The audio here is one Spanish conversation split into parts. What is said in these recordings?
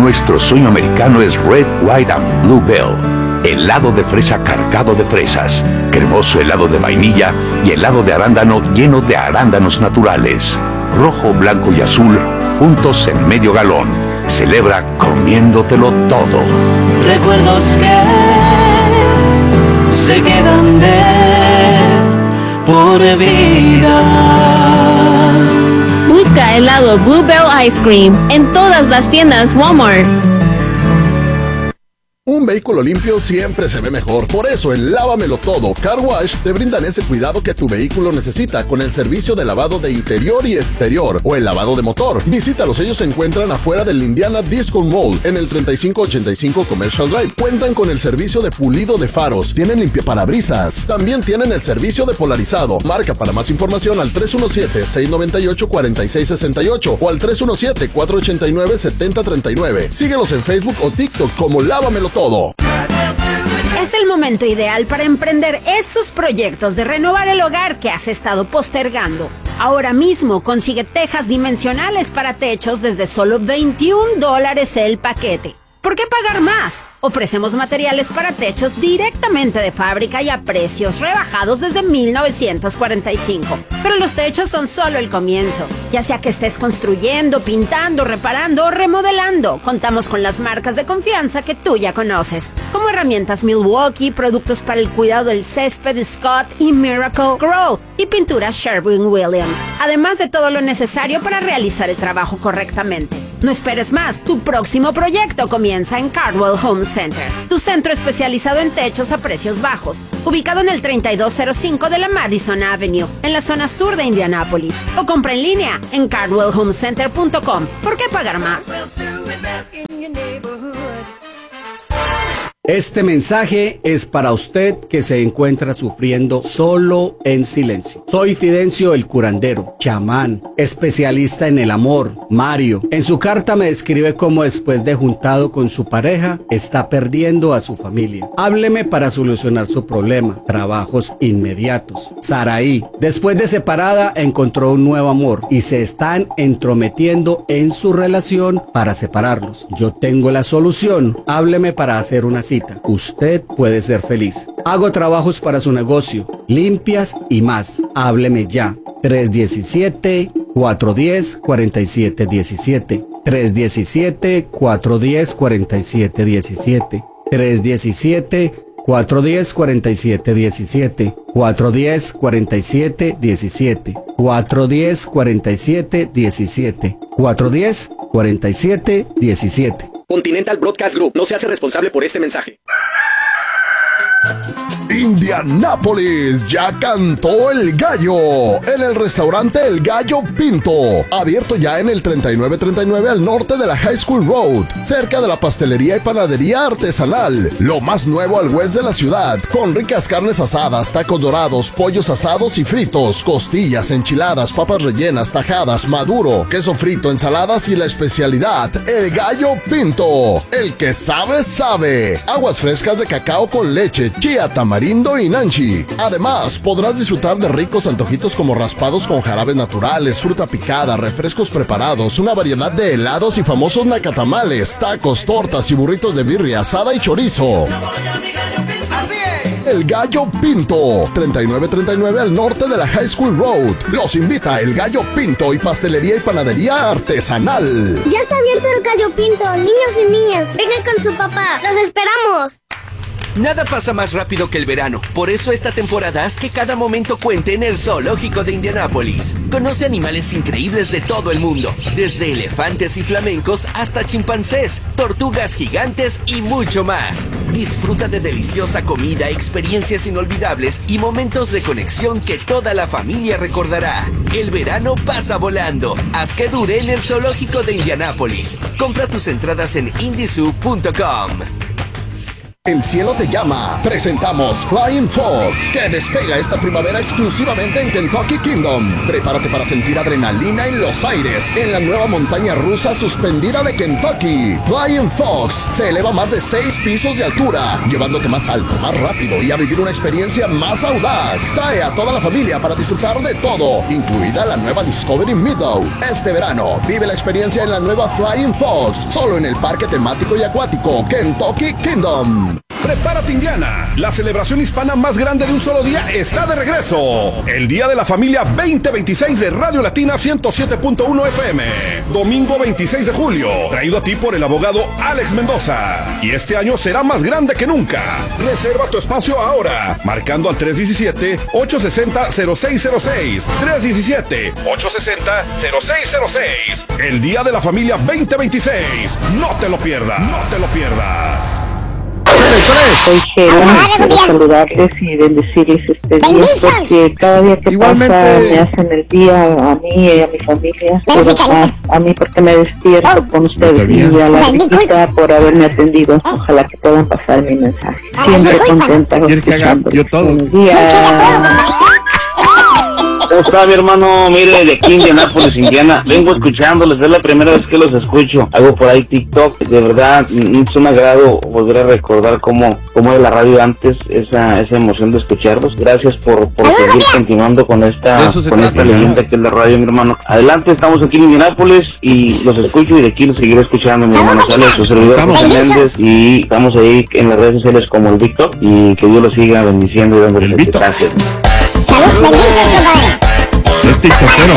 nuestro sueño americano es Red, White and Blue Bell. Helado de fresa cargado de fresas, cremoso helado de vainilla y helado de arándano lleno de arándanos naturales. Rojo, blanco y azul, juntos en medio galón. Celebra comiéndotelo todo. Recuerdos que se quedan de por vida. Busca helado Blue Bell Ice Cream en todas las tiendas Walmart. Un vehículo limpio siempre se ve mejor. Por eso en Lávamelo Todo Car Wash te brindan ese cuidado que tu vehículo necesita con el servicio de lavado de interior y exterior o el lavado de motor. Visítalos, ellos se encuentran afuera del Indiana Disco Mall en el 3585 Commercial Drive. Cuentan con el servicio de pulido de faros, tienen limpiaparabrisas, también tienen el servicio de polarizado. Marca para más información al 317-698-4668 o al 317-489-7039. Síguelos en Facebook o TikTok como Lávamelo Todo. Es el momento ideal para emprender esos proyectos de renovar el hogar que has estado postergando. Ahora mismo consigue tejas dimensionales para techos desde solo $21 el paquete. ¿Por qué pagar más? Ofrecemos materiales para techos directamente de fábrica y a precios rebajados desde 1945. Pero los techos son solo el comienzo. Ya sea que estés construyendo, pintando, reparando o remodelando, contamos con las marcas de confianza que tú ya conoces, como herramientas Milwaukee, productos para el cuidado del césped Scott y Miracle Grow y pinturas Sherwin-Williams, además de todo lo necesario para realizar el trabajo correctamente. No esperes más, tu próximo proyecto comienza en Cardwell Home Center, tu centro especializado en techos a precios bajos, ubicado en el 3205 de la Madison Avenue, en la zona sur de Indianápolis, o compra en línea en cardwellhomecenter.com. ¿Por qué pagar más? Este mensaje es para usted que se encuentra sufriendo solo en silencio. Soy Fidencio el curandero, chamán, especialista en el amor, Mario. En su carta me describe cómo después de juntado con su pareja, está perdiendo a su familia. Hábleme para solucionar su problema. Trabajos inmediatos. Saraí, después de separada, encontró un nuevo amor y se están entrometiendo en su relación para separarlos. Yo tengo la solución. Hábleme para hacer una cita. Usted puede ser feliz. Hago trabajos para su negocio, limpias y más. Hábleme ya. 317-410-4717. 317-410-4717. 317-410-4717. 410-4717. 410-4717. 410-4717. Continental Broadcast Group no se hace responsable por este mensaje. Indianápolis, ya cantó el gallo en el restaurante El Gallo Pinto, abierto ya en el 3939 al norte de la High School Road, cerca de la pastelería y panadería artesanal, lo más nuevo al west de la ciudad, con ricas carnes asadas, tacos dorados, pollos asados y fritos, costillas, enchiladas, papas rellenas, tajadas, maduro, queso frito, ensaladas y la especialidad, El Gallo Pinto. El que sabe, sabe. Aguas frescas de cacao con leche, chía, tamarindo y nanchi. Además, podrás disfrutar de ricos antojitos como raspados con jarabes naturales, fruta picada, refrescos preparados, una variedad de helados y famosos nacatamales, tacos, tortas y burritos de birria, asada y chorizo. El Gallo Pinto, 3939 al norte de la High School Road. Los invita El Gallo Pinto y pastelería y panadería artesanal. Ya está abierto El Gallo Pinto, niños y niñas, vengan con su papá, los esperamos. Nada pasa más rápido que el verano. Por eso esta temporada haz que cada momento cuente en el Zoológico de Indianápolis. Conoce animales increíbles de todo el mundo, desde elefantes y flamencos hasta chimpancés, tortugas gigantes y mucho más. Disfruta de deliciosa comida, experiencias inolvidables y momentos de conexión que toda la familia recordará. El verano pasa volando. Haz que dure en el Zoológico de Indianápolis. Compra tus entradas en indizoo.com. El cielo te llama. Presentamos Flying Fox, que despega esta primavera exclusivamente en Kentucky Kingdom. Prepárate para sentir adrenalina en los aires en la nueva montaña rusa suspendida de Kentucky. Flying Fox se eleva más de 6 pisos de altura, llevándote más alto, más rápido y a vivir una experiencia más audaz. Trae a toda la familia para disfrutar de todo, incluida la nueva Discovery Meadow. Este verano, vive la experiencia en la nueva Flying Fox, solo en el parque temático y acuático Kentucky Kingdom. Prepárate, Indiana. La celebración hispana más grande de un solo día está de regreso. El Día de la Familia 2026 de Radio Latina 107.1 FM. Domingo 26 de julio. Traído a ti por el abogado Alex Mendoza. Y este año será más grande que nunca. Reserva tu espacio ahora, marcando al 317-860-0606. 317-860-0606. El Día de la Familia 2026. No te lo pierdas. No te lo pierdas. Soy Sheila, quiero saludarles y bendecirles este día, porque cada día que pasa me hacen el día a mí y a mi familia, pero a mí porque me despierto con ustedes y a la visita por haberme atendido. Ojalá que puedan pasar mi mensaje. Siempre contenta escuchando. Yo todo. Buenos días. ¿Cómo está, mi hermano? Mire, de aquí Indianápolis, Indiana. Vengo escuchándoles, es la primera vez que los escucho. Hago por ahí TikTok. De verdad, es un agrado volver a recordar cómo era la radio antes, esa emoción de escucharlos. Gracias por seguir continuando con esta leyenda que es la radio, mi hermano. Adelante, estamos aquí en Indianápolis y los escucho y de aquí los seguiré escuchando, mi hermano. Sale su servidor José Méndez y estamos ahí en las redes sociales como el TikTok y que Dios los siga bendiciendo y dándoles gracias. El tiktokero.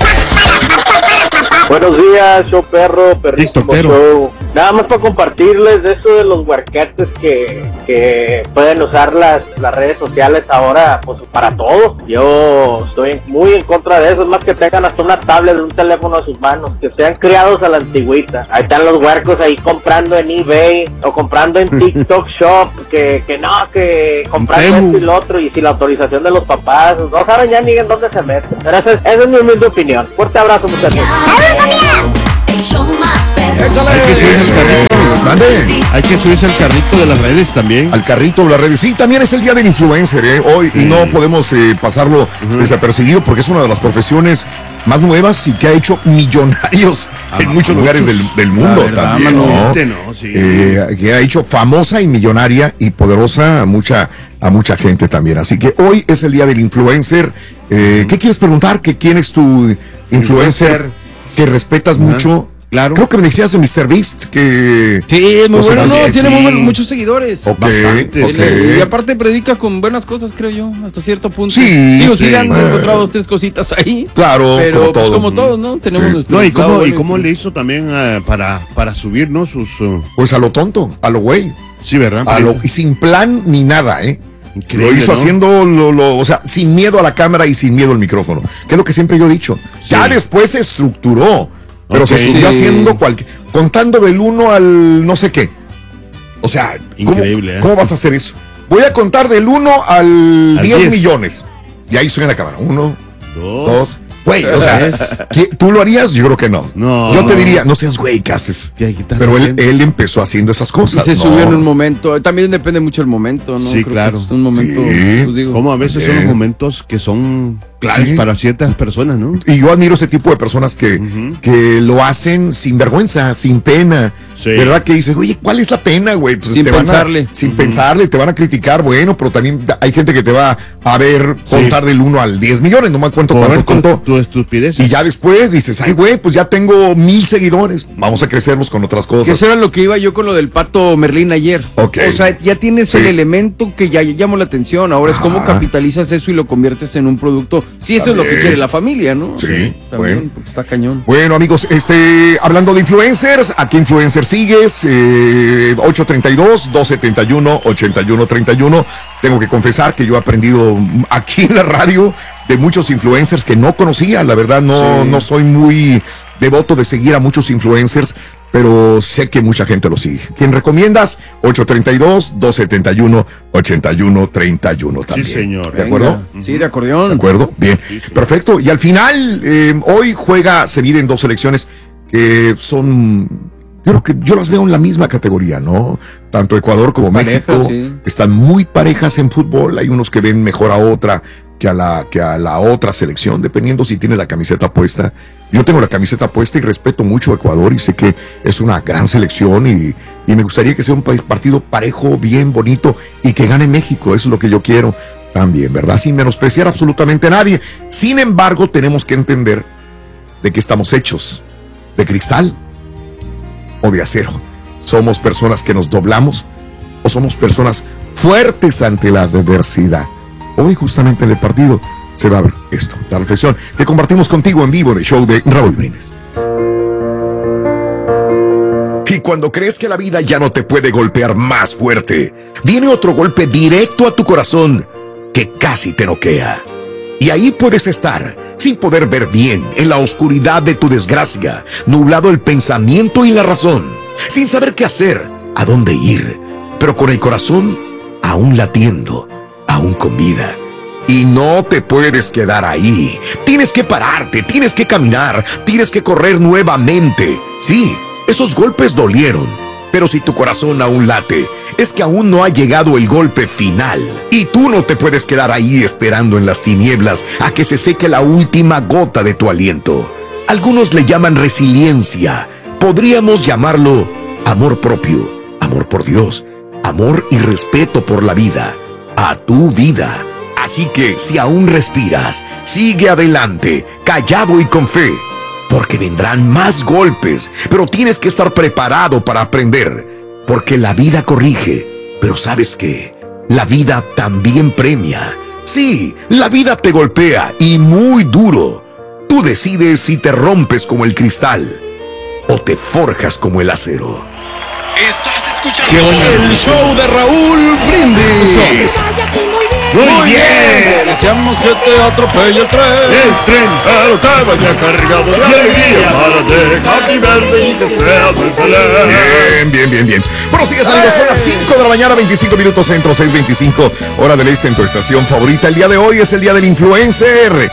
Buenos días, show perro, perrísimo show. Nada más para compartirles de eso de los huerquetes que pueden usar las redes sociales ahora pues para todo. Yo estoy muy en contra de eso, es más que tengan hasta una tablet de un teléfono a sus manos, que sean criados a la antigüita. Ahí están los huercos ahí comprando en eBay o comprando en TikTok Shop, que comprando esto y lo otro y sin la autorización de los papás, no saben ya ni en dónde se meten. Pero esa es mi humilde opinión. Fuerte abrazo, muchachos. Hay que subirse al carrito de las redes también. Al carrito de las redes. Sí, también es el día del influencer, hoy, y no podemos pasarlo desapercibido porque es una de las profesiones más nuevas y que ha hecho millonarios en muchos lugares del mundo también, ¿no? Sí. Que ha hecho famosa y millonaria y poderosa a mucha gente también. Así que hoy es el día del influencer. ¿Qué quieres preguntar? ¿Quién es tu influencer que respetas mucho? Claro. Creo que me decías de MrBeast que... Sí, es muy bueno, tiene muchos seguidores. Okay. Y aparte predica con buenas cosas, creo yo, hasta cierto punto. Sí. Digo, sí le han encontrado 2, 3 cositas ahí. Claro, pero como todos, ¿no? Tenemos nuestro... ¿Y cómo le hizo también para subir, ¿no? Sus... Pues a lo tonto, a lo güey. Sí, ¿verdad? Y sin plan ni nada, Increíble, lo hizo, ¿no? Haciendo o sea, sin miedo a la cámara y sin miedo al micrófono, que es lo que siempre yo he dicho. Sí. Ya después se estructuró, pero se subió haciendo contando del 1 al no sé qué. O sea, increíble, ¿cómo vas a hacer eso? Voy a contar del 1 al 10 millones. Y ahí suena la cámara. 1, 2. Güey, o sea, ¿tú lo harías? Yo creo que no. Yo te diría, no seas güey, ¿qué haces? Pero él empezó haciendo esas cosas. Y se subió en un momento. También depende mucho el momento, ¿no? Sí, creo claro. Que es un momento, pues digo. Como a veces son los momentos que son claves para ciertas personas, ¿no? Y yo admiro ese tipo de personas que lo hacen sin vergüenza, sin pena. Sí. ¿Verdad? Que dices, oye, ¿cuál es la pena, güey? Pues sin pensarle. Sin pensarle, te van a criticar, bueno, pero también hay gente que te va a ver contar del 1 al 10 millones, no me acuerdo cuánto contó. Tu estupidez. Y ya después dices, ay, güey, pues ya tengo 1000 seguidores, vamos a crecerlos con otras cosas. Que eso era lo que iba yo con lo del Pato Merlín ayer. Okay. O sea, ya tienes el elemento que ya llamó la atención, ahora es cómo capitalizas eso y lo conviertes en un producto. Sí, eso también es lo que quiere la familia, ¿no? Sí, también, bueno. Porque está cañón. Bueno, amigos, hablando de influencers, ¿a qué influencer sigues? 832-271-8131. Tengo que confesar que yo he aprendido aquí en la radio de muchos influencers que no conocía. La verdad, no soy muy devoto de seguir a muchos influencers, pero sé que mucha gente lo sigue. ¿Quién recomiendas? 832-271-8131 también. Sí, señor. ¿De acuerdo? Sí, de acordeón. ¿De acuerdo? Bien. Sí. Perfecto. Y al final, hoy se miden 2 selecciones que Yo creo que yo las veo en la misma categoría, ¿no? Tanto Ecuador como México están muy parejas en fútbol. Hay unos que ven mejor a otra que a la otra selección, dependiendo si tiene la camiseta puesta. Yo tengo la camiseta puesta y respeto mucho a Ecuador y sé que es una gran selección y me gustaría que sea un partido parejo, bien bonito y que gane México. Eso es lo que yo quiero también, ¿verdad? Sin menospreciar absolutamente a nadie. Sin embargo, tenemos que entender de qué estamos hechos, de cristal o de acero. ¿Somos personas que nos doblamos o somos personas fuertes ante la adversidad? Hoy justamente en el partido se va a ver esto, la reflexión que compartimos contigo en vivo en el show de Raúl Brindis. Y cuando crees que la vida ya no te puede golpear más fuerte, viene otro golpe directo a tu corazón que casi te noquea. Y ahí puedes estar, sin poder ver bien, en la oscuridad de tu desgracia, nublado el pensamiento y la razón, sin saber qué hacer, a dónde ir, pero con el corazón aún latiendo, aún con vida. Y no te puedes quedar ahí. Tienes que pararte, tienes que caminar, tienes que correr nuevamente. Sí, esos golpes dolieron, pero si tu corazón aún late, es que aún no ha llegado el golpe final. Y tú no te puedes quedar ahí esperando en las tinieblas a que se seque la última gota de tu aliento. Algunos le llaman resiliencia. Podríamos llamarlo amor propio, amor por Dios, amor y respeto por la vida, a tu vida. Así que si aún respiras, sigue adelante, callado y con fe, porque vendrán más golpes, pero tienes que estar preparado para aprender, porque la vida corrige, pero ¿sabes qué? La vida también premia. Sí, la vida te golpea y muy duro. Tú decides si te rompes como el cristal o te forjas como el acero. Estás escuchando el show de Raúl Brindis. Muy bien. Deseamos que te atropelle el tren, pero que vaya cargado de alegría para dejarte verde y que sea muy feliz. Bien. Bueno, sigues amigos, son las 5 de la mañana, 25 minutos centro, 6:25, hora del este en tu estación favorita. El día de hoy es el día del influencer.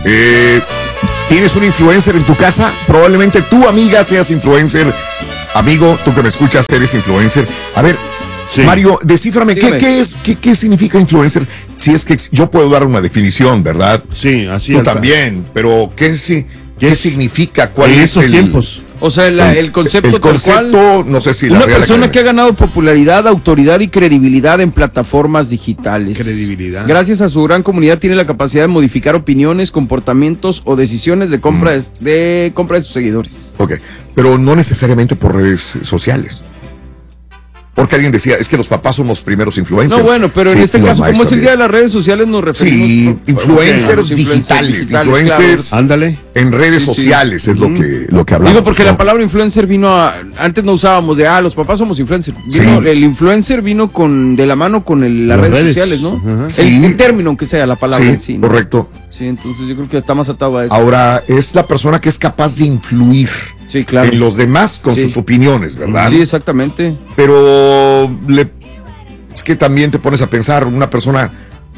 ¿Tienes un influencer en tu casa? Probablemente tu amiga seas influencer. Amigo, tú que me escuchas, eres influencer. A ver, sí. Mario, descíframe, ¿qué significa influencer? Si es que yo puedo dar una definición, ¿verdad? Sí, así es. Tú también, pero ¿qué significa? ¿Cuál en es estos tiempos? O sea, el concepto el concepto, tal cual, no sé si una persona que ha ganado popularidad, autoridad y credibilidad en plataformas digitales. Credibilidad. Gracias a su gran comunidad tiene la capacidad de modificar opiniones, comportamientos o decisiones de compra de sus seguidores. Ok, pero no necesariamente por redes sociales. Porque alguien decía, es que los papás son los primeros influencers. No, bueno, pero sí, en este caso, como es el día de las redes sociales, nos referimos... Sí, influencers digitales, influencers claro. Ándale. En redes sociales es lo que hablamos. Digo, porque la palabra influencer vino antes no usábamos de, los papás somos influencers. El influencer vino de la mano con las redes sociales, ¿no? El término, aunque sea la palabra en sí, ¿no? Correcto. Sí, entonces yo creo que está más atado a eso. Ahora, es la persona que es capaz de influir en los demás con sus opiniones, ¿verdad? Sí, exactamente. Pero es que también te pones a pensar, una persona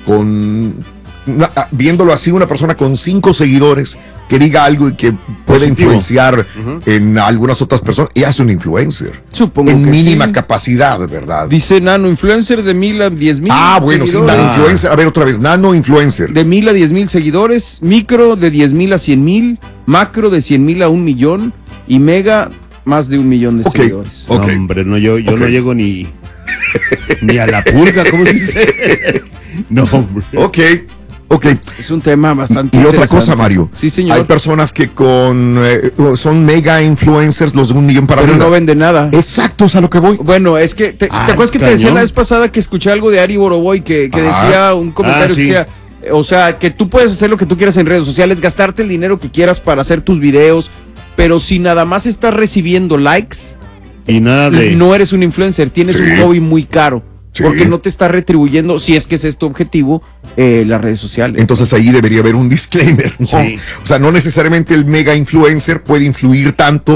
viéndolo así, una persona con 5 seguidores que diga algo y que puede influenciar en algunas otras personas, y hace un influencer. Supongo en que mínima capacidad, ¿verdad? Dice nano influencer de 1,000 a 10,000. Bueno, seguidores. Sí, nano influencer. A ver, otra vez, nano influencer. De 1,000 a 10,000 seguidores, micro de 10,000 a 100,000, macro de 100,000 a 1,000,000 y mega más de 1,000,000 de seguidores. No, hombre, yo no llego ni a la pulga, ¿cómo se dice? No, hombre. Ok. Es un tema bastante Y otra cosa, Mario. Sí, señor. Hay personas que son mega influencers, los de 1,000,000 para pero arriba. no venden nada. Exacto, es a lo que voy. Bueno, es que, ¿te acuerdas que te decía la vez pasada que escuché algo de Ari Boroboy que decía un comentario que decía, o sea, que tú puedes hacer lo que tú quieras en redes sociales, gastarte el dinero que quieras para hacer tus videos, pero si nada más estás recibiendo likes y nada no eres un influencer, tienes un hobby muy caro. Porque no te está retribuyendo, si es que ese es tu objetivo, las redes sociales. Entonces ahí debería haber un disclaimer, ¿no? O sea, no necesariamente el mega influencer puede influir tanto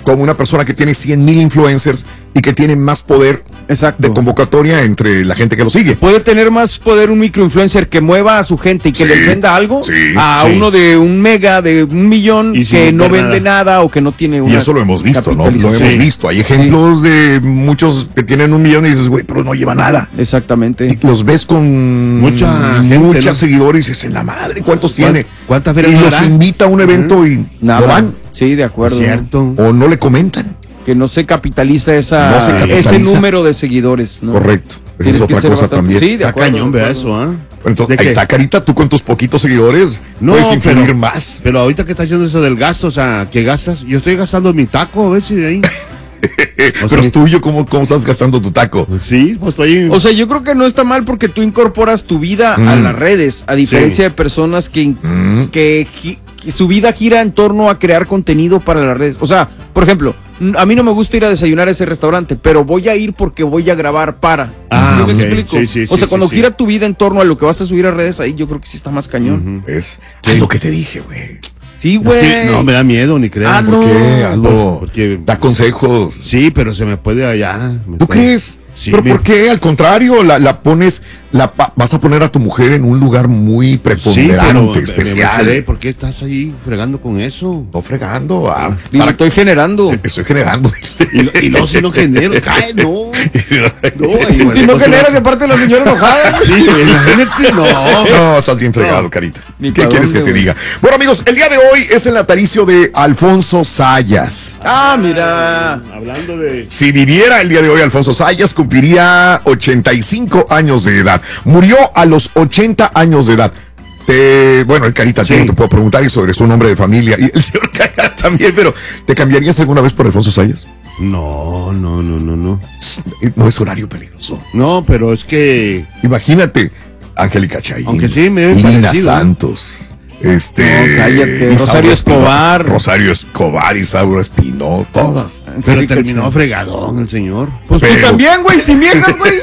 como una persona que tiene 100,000 influencers y que tiene más poder de convocatoria entre la gente que lo sigue. Puede tener más poder un microinfluencer que mueva a su gente y que les venda algo a uno de un mega, de 1,000,000 que no vende nada o que no tiene una. Y eso lo hemos visto, ¿no? Lo hemos visto. Hay ejemplos de muchos que tienen 1,000,000 y dices, güey, pero no lleva nada. Exactamente. Y los ves con muchos seguidores y dices, en la madre, ¿cuántos tiene? ¿Cuántas ferias y los hará? invita a un evento y no van. Sí, de acuerdo. Cierto. O no le comentan. Que no se capitaliza ese número de seguidores, ¿no? Correcto. Esa es otra cosa también. Sí, de acuerdo. Cañón, vea eso, ¿ah? Entonces, ahí está, Carita, tú con tus poquitos seguidores puedes influir más. Pero ahorita que estás haciendo eso del gasto, o sea, ¿qué gastas? Yo estoy gastando mi taco, a ver si de ahí. Pero es tuyo, ¿cómo estás gastando tu taco? Sí, pues estoy... O sea, yo creo que no está mal porque tú incorporas tu vida a las redes, a diferencia de personas que su vida gira en torno a crear contenido para las redes. O sea, por ejemplo, a mí no me gusta ir a desayunar a ese restaurante, pero voy a ir porque voy a grabar para. ¿Sí me explico? O sea, cuando gira tu vida en torno a lo que vas a subir a redes, ahí yo creo que sí está más cañón. Es lo que te dije, güey. Sí, güey. Es que no me da miedo ni creas. ¿Por qué? Hazlo. Porque da consejos. Sí, pero se me puede allá. ¿Tú crees? Sí, pero ¿por qué? Al contrario, la pones, vas a poner a tu mujer en un lugar muy preponderante, especial. ¿Por qué estás ahí fregando con eso? No fregando. Estoy generando. Estoy generando. Y no, si no genero. Ay, no. Si no generas de parte de la señora enojada. Sí, imagínate, no, estás bien fregado, Carita. ¿Qué quieres que te diga? Bueno, amigos, el día de hoy es el natalicio de Alfonso Zayas. Ah, mira. Hablando de... Si viviera el día de hoy Alfonso Zayas, cumpliría 85 años de edad. Murió a los 80 años de edad. Bueno, el Carita, yo no te puedo preguntar sobre su nombre de familia. Y el señor Carita también, pero ¿te cambiarías alguna vez por Alfonso Zayas? No. No es horario peligroso. No, pero es que... Imagínate, Angélica Chaín. Aunque sí, me ven Lina parecido, Santos. No, cállate. Rosario Escobar, Isaura Espinó, todas. Pero terminó fregadón el señor. Pues tú también, güey, sin viejas, güey.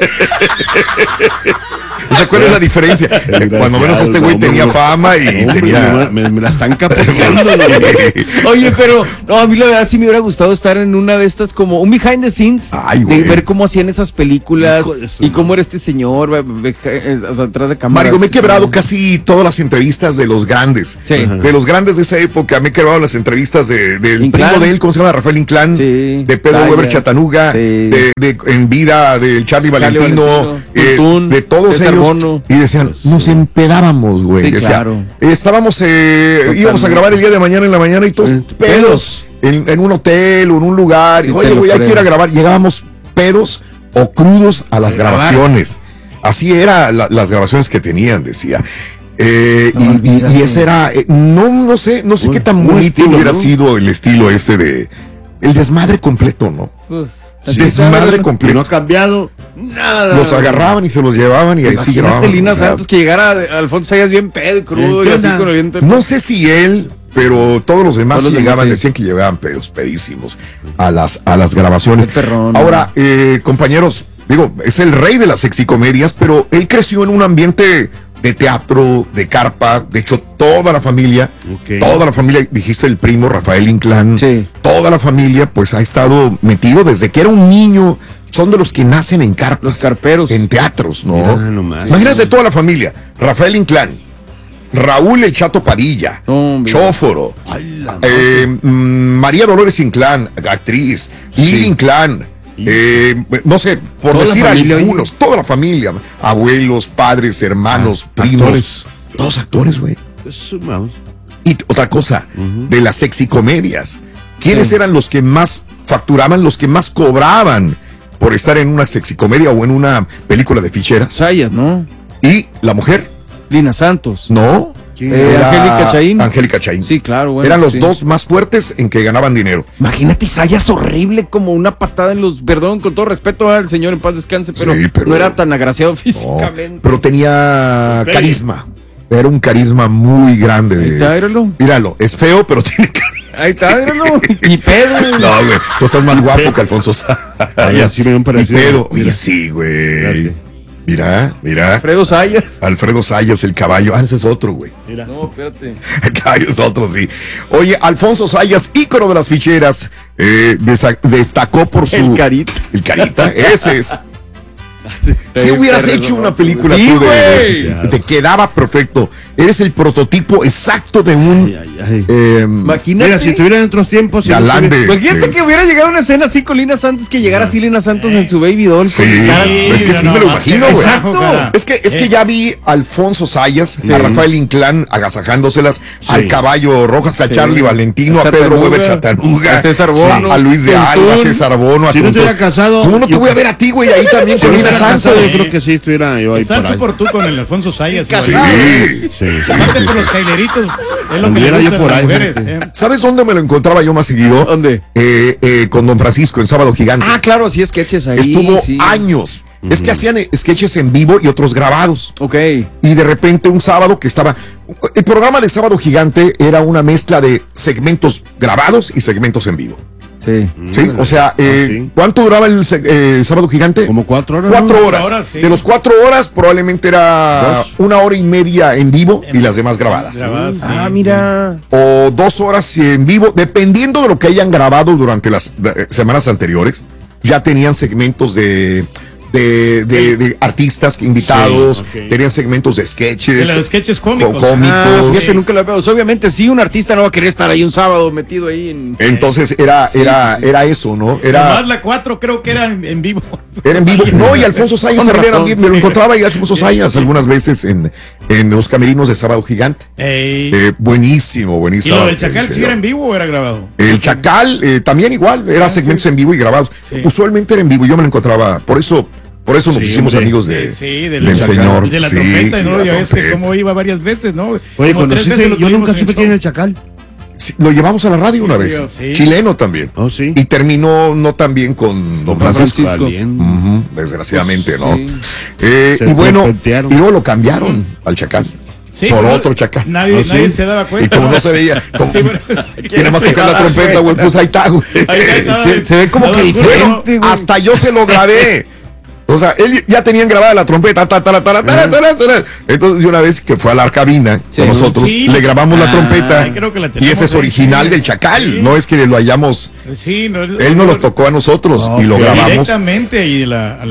O sea, ¿cuál es la diferencia? Cuando menos este güey tenía fama y tenía... Me la están capotando. Oye, pero no, a mí la verdad sí me hubiera gustado estar en una de estas como un behind the scenes. De ver cómo hacían esas películas y cómo era este señor atrás de cámara. Mario, me he quebrado casi todas las entrevistas de los grandes. De los grandes de esa época. Me he quebrado las entrevistas del primo de él, ¿cómo se llama? Rafael Inclán. De Pedro Weber Chatanuga. En vida del Charlie Valentino. De todos ellos. Y decían, nos empedábamos, güey. Estábamos, íbamos a grabar el día de mañana en la mañana y todos pedos en un hotel o en un lugar. Oye, güey, hay que ir a grabar. Llegábamos pedos o crudos a las grabaciones. Así eran las grabaciones que tenían, decía. Y ese era, no sé qué tan bonito hubiera sido el estilo ese de el desmadre completo, ¿no? Pues, desmadre completo. No ha cambiado nada. Los agarraban y se los llevaban y ahí sí grababan. Lina Santos que llegara Alfonso Zayas bien pedo y crudo y así con el viento. No sé si él, pero todos los demás llegaban, decían que llegaban pedísimos a las grabaciones. Ahora, compañeros, digo, es el rey de las sexicomedias, pero él creció en un ambiente de teatro, de carpa. De hecho, toda la familia, dijiste el primo Rafael Inclán, toda la familia pues ha estado metido desde que era un niño. Son de los que nacen en carpas. Los carperos. En teatros, ¿no? Imagínate toda la familia. Rafael Inclán, Raúl El Chato Padilla, Chóforo, María Dolores Inclán, actriz, Lili Inclán, no sé, por decir algunos, toda la familia, abuelos, padres, hermanos, primos, todos actores, güey. Y otra cosa, de las sexicomedias, ¿quiénes eran los que más facturaban, los que más cobraban por estar en una sexicomedia o en una película de ficheras? Zayas, ¿no? ¿Y la mujer? Lina Santos. No. Angélica Chaín. Angélica Chaín. Sí, claro, bueno. Eran los dos más fuertes en que ganaban dinero. Imagínate, Zayas horrible como una patada en los... Perdón, con todo respeto al señor, en paz descanse, pero no era tan agraciado físicamente. Pero tenía carisma. Era un carisma muy grande. Míralo, es feo, pero tiene carisma. Ahí está, míralo. Ni pedo. No, güey, tú estás más guapo que Alfonso Zayas. Sí me ven parecido. Ni pedo. Oye, sí, güey. Mira. Alfredo Sayas, el caballo. Ese es otro, güey. Mira. No, espérate. El caballo es otro, sí. Oye, Alfonso Sayas, ícono de las ficheras, destacó por su... El Carita. El Carita, ese es. Si hubieras hecho una película sí, tú te quedaba perfecto. Eres el prototipo exacto de un imagínate. Mira, si tuviera en otros tiempos galán imagínate que hubiera llegado una escena así con Lina Santos, que llegara así Lina Santos en su Baby Doll. Sí, es que sí me lo imagino, güey. Exacto. Es que ya vi a Alfonso Sayas, a Rafael Inclán agasajándoselas, al Caballo Rojas, a Charlie Valentino, a Pedro Weber Chatanuga, a César Bono, a Luis de Alba, a César Bono. Si no estuviera casado, ¿cómo no te voy a ver a ti, güey, ahí también con Lina Santos? Yo creo que sí estuviera yo ahí Salto por tú con el Alfonso Sayas. Sí. Aparte por los taileritos, es lo que le gusta a las mujeres. ¿Sabes dónde me lo encontraba yo más seguido? ¿Dónde? Con Don Francisco, en Sábado Gigante. Ah, claro, sí, sketches ahí. Estuvo años. Es que hacían sketches en vivo y otros grabados. Ok. Y de repente un sábado que estaba... El programa de Sábado Gigante era una mezcla de segmentos grabados y segmentos en vivo. Sí. Sí, o sea, ¿cuánto duraba el Sábado Gigante? Como 4 horas. 4 horas. Sí. De los 4 horas probablemente era 1 hora y media en vivo y las demás grabadas. Ah, mira. O 2 horas en vivo, dependiendo de lo que hayan grabado durante las semanas anteriores. Ya tenían segmentos de artistas invitados, tenían segmentos de sketches. De los sketches cómicos. Fíjate, nunca lo veo. Obviamente, sí, un artista no va a querer estar ahí un sábado metido ahí en... Entonces era eso, ¿no? Más la 4 creo que era en vivo. Era en vivo. No, y Alfonso Sayas también me lo encontraba y Alfonso Sayas algunas veces en los camerinos de Sábado Gigante. Buenísimo. ¿Y lo del Chacal sí era en vivo o era grabado? El Chacal también igual, era segmentos en vivo y grabados. Usualmente era en vivo, yo me lo encontraba, por eso nos hicimos amigos del señor. Y de la trompeta, ¿no? Ya ves que cómo iba varias veces, ¿no? Oye, yo nunca supe quién era el Chacal. Sí, lo llevamos a la radio una vez. Chileno también. Oh, sí. Y terminó no tan bien con Don Francisco. Desgraciadamente, ¿no? Y bueno, y luego lo cambiaron al Chacal. Sí, por otro Chacal. Nadie se daba cuenta. Y como no se veía, y nada más tocar la trompeta, güey, pues ahí está, güey. Se ve como que diferente, güey. Hasta yo se lo grabé. O sea, él ya tenían grabada la trompeta. Entonces, de una vez que fue a la cabina con nosotros, le grabamos la trompeta. Y ese es original del Chacal. No es que lo hayamos. Él nos lo tocó a nosotros y lo grabamos. Directamente. Y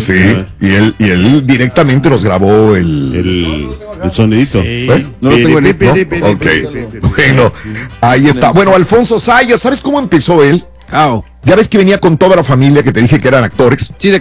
él directamente nos grabó el sonidito. No lo tengo en esto. Ok. Bueno, ahí está. Bueno, Alfonso Sayas, ¿sabes cómo empezó él? Ya ves que venía con toda la familia que te dije que eran actores. Sí,